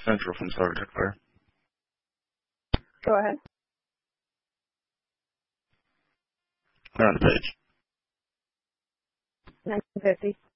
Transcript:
Central from Subject Fair. Go ahead. They're on the page. 1950.